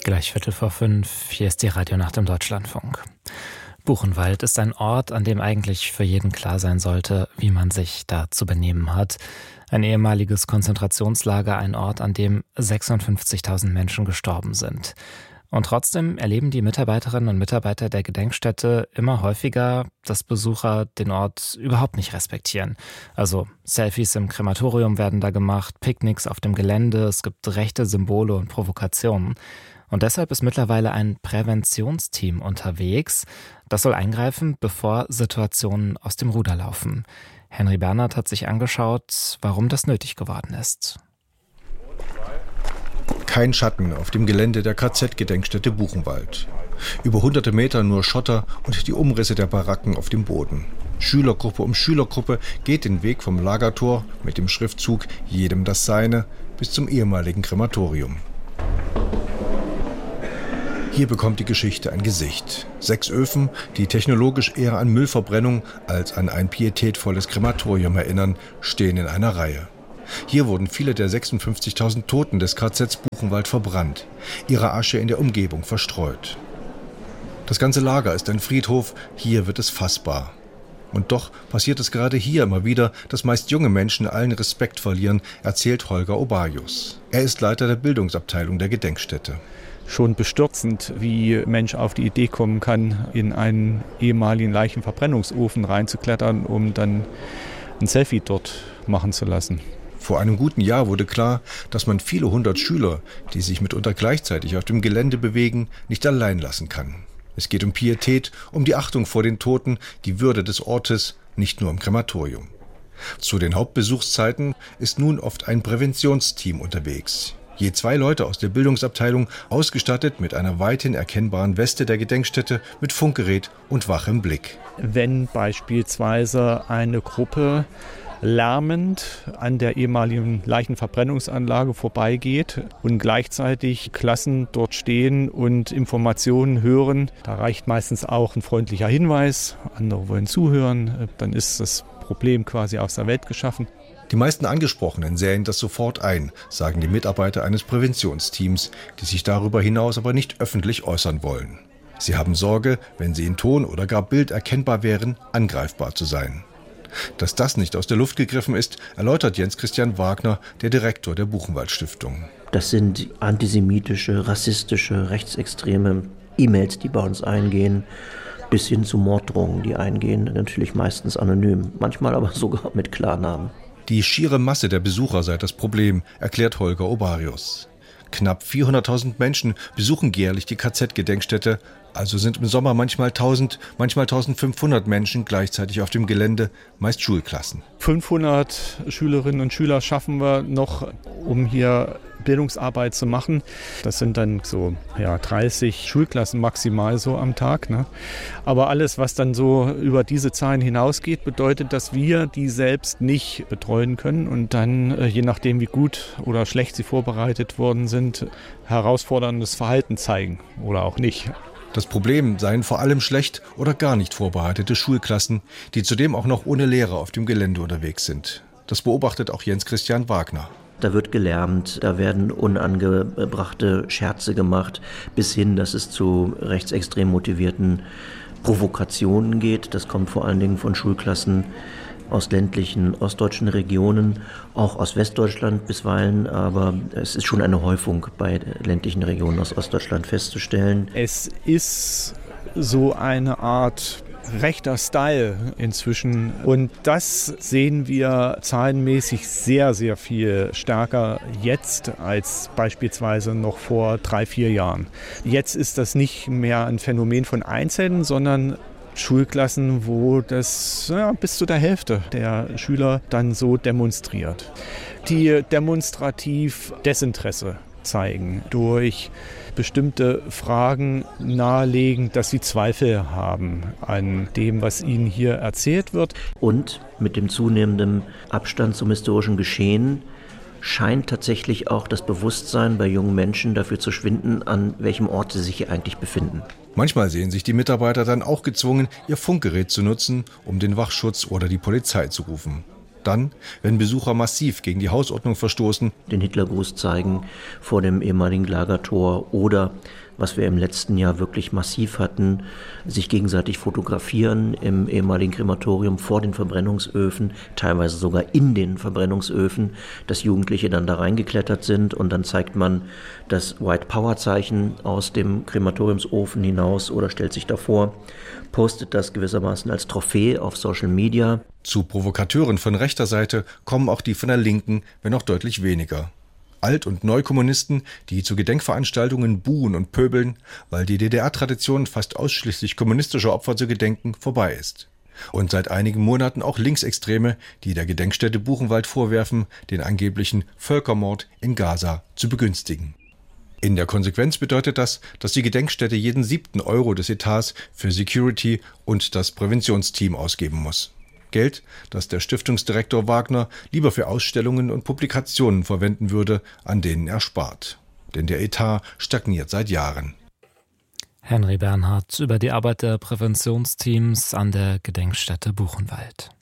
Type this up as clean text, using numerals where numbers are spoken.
Gleich 4:45, hier ist die Radionacht im Deutschlandfunk. Buchenwald ist ein Ort, an dem eigentlich für jeden klar sein sollte, wie man sich da zu benehmen hat. Ein ehemaliges Konzentrationslager, ein Ort, an dem 56.000 Menschen gestorben sind. Und trotzdem erleben die Mitarbeiterinnen und Mitarbeiter der Gedenkstätte immer häufiger, dass Besucher den Ort überhaupt nicht respektieren. Also Selfies im Krematorium werden da gemacht, Picknicks auf dem Gelände, es gibt rechte Symbole und Provokationen. Und deshalb ist mittlerweile ein Präventionsteam unterwegs. Das soll eingreifen, bevor Situationen aus dem Ruder laufen. Henry Bernhard hat sich angeschaut, warum das nötig geworden ist. Kein Schatten auf dem Gelände der KZ-Gedenkstätte Buchenwald. Über hunderte Meter nur Schotter und die Umrisse der Baracken auf dem Boden. Schülergruppe um Schülergruppe geht den Weg vom Lagertor mit dem Schriftzug »Jedem das Seine« bis zum ehemaligen Krematorium. Hier bekommt die Geschichte ein Gesicht. 6 Öfen, die technologisch eher an Müllverbrennung als an ein pietätvolles Krematorium erinnern, stehen in einer Reihe. Hier wurden viele der 56.000 Toten des KZs Buchenwald verbrannt, ihre Asche in der Umgebung verstreut. Das ganze Lager ist ein Friedhof, hier wird es fassbar. Und doch passiert es gerade hier immer wieder, dass meist junge Menschen allen Respekt verlieren, erzählt Holger Obarius. Er ist Leiter der Bildungsabteilung der Gedenkstätte. Schon bestürzend, wie ein Mensch auf die Idee kommen kann, in einen ehemaligen Leichenverbrennungsofen reinzuklettern, um dann ein Selfie dort machen zu lassen. Vor einem guten Jahr wurde klar, dass man viele hundert Schüler, die sich mitunter gleichzeitig auf dem Gelände bewegen, nicht allein lassen kann. Es geht um Pietät, um die Achtung vor den Toten, die Würde des Ortes, nicht nur im Krematorium. Zu den Hauptbesuchszeiten ist nun oft ein Präventionsteam unterwegs. Je 2 Leute aus der Bildungsabteilung, ausgestattet mit einer weithin erkennbaren Weste der Gedenkstätte, mit Funkgerät und wachem Blick. Wenn beispielsweise eine Gruppe lärmend an der ehemaligen Leichenverbrennungsanlage vorbeigeht und gleichzeitig Klassen dort stehen und Informationen hören, da reicht meistens auch ein freundlicher Hinweis, andere wollen zuhören, dann ist das Problem quasi aus der Welt geschaffen. Die meisten Angesprochenen sähen das sofort ein, sagen die Mitarbeiter eines Präventionsteams, die sich darüber hinaus aber nicht öffentlich äußern wollen. Sie haben Sorge, wenn sie in Ton oder gar Bild erkennbar wären, angreifbar zu sein. Dass das nicht aus der Luft gegriffen ist, erläutert Jens Christian Wagner, der Direktor der Buchenwald-Stiftung. Das sind antisemitische, rassistische, rechtsextreme E-Mails, die bei uns eingehen, bis hin zu Morddrohungen, die eingehen, natürlich meistens anonym, manchmal aber sogar mit Klarnamen. Die schiere Masse der Besucher sei das Problem, erklärt Holger Obarius. Knapp 400.000 Menschen besuchen jährlich die KZ-Gedenkstätte, also sind im Sommer manchmal 1000, manchmal 1500 Menschen gleichzeitig auf dem Gelände, meist Schulklassen. 500 Schülerinnen und Schüler schaffen wir noch, um hier Bildungsarbeit zu machen. Das sind dann so 30 Schulklassen maximal so am Tag. Ne? Aber alles, was dann so über diese Zahlen hinausgeht, bedeutet, dass wir die selbst nicht betreuen können und dann, je nachdem wie gut oder schlecht sie vorbereitet worden sind, herausforderndes Verhalten zeigen oder auch nicht. Das Problem seien vor allem schlecht oder gar nicht vorbereitete Schulklassen, die zudem auch noch ohne Lehrer auf dem Gelände unterwegs sind. Das beobachtet auch Jens Christian Wagner. Da wird gelärmt, da werden unangebrachte Scherze gemacht, bis hin, dass es zu rechtsextrem motivierten Provokationen geht. Das kommt vor allen Dingen von Schulklassen aus ländlichen, ostdeutschen Regionen, auch aus Westdeutschland bisweilen, aber es ist schon eine Häufung bei ländlichen Regionen aus Ostdeutschland festzustellen. Es ist so eine Art rechter Style inzwischen und das sehen wir zahlenmäßig sehr, sehr viel stärker jetzt als beispielsweise noch vor 3-4 Jahren. Jetzt ist das nicht mehr ein Phänomen von Einzelnen, sondern Schulklassen, wo das bis zu der Hälfte der Schüler dann so demonstriert. Die demonstrativ Desinteresse zeigen, durch bestimmte Fragen nahelegen, dass sie Zweifel haben an dem, was ihnen hier erzählt wird. Und mit dem zunehmenden Abstand zum historischen Geschehen scheint tatsächlich auch das Bewusstsein bei jungen Menschen dafür zu schwinden, an welchem Ort sie sich hier eigentlich befinden. Manchmal sehen sich die Mitarbeiter dann auch gezwungen, ihr Funkgerät zu nutzen, um den Wachschutz oder die Polizei zu rufen. Dann, wenn Besucher massiv gegen die Hausordnung verstoßen, den Hitlergruß zeigen vor dem ehemaligen Lagertor oder, was wir im letzten Jahr wirklich massiv hatten, sich gegenseitig fotografieren im ehemaligen Krematorium vor den Verbrennungsöfen, teilweise sogar in den Verbrennungsöfen, dass Jugendliche dann da reingeklettert sind und dann zeigt man das White Power Zeichen aus dem Krematoriumsofen hinaus oder stellt sich davor, postet das gewissermaßen als Trophäe auf Social Media. Zu Provokateuren von rechter Seite kommen auch die von der Linken, wenn auch deutlich weniger. Alt- und Neukommunisten, die zu Gedenkveranstaltungen buhen und pöbeln, weil die DDR-Tradition fast ausschließlich kommunistischer Opfer zu gedenken vorbei ist. Und seit einigen Monaten auch Linksextreme, die der Gedenkstätte Buchenwald vorwerfen, den angeblichen Völkermord in Gaza zu begünstigen. In der Konsequenz bedeutet das, dass die Gedenkstätte jeden 7. Euro des Etats für Security und das Präventionsteam ausgeben muss. Geld, das der Stiftungsdirektor Wagner lieber für Ausstellungen und Publikationen verwenden würde, an denen er spart. Denn der Etat stagniert seit Jahren. Henry Bernhard über die Arbeit der Präventionsteams an der Gedenkstätte Buchenwald.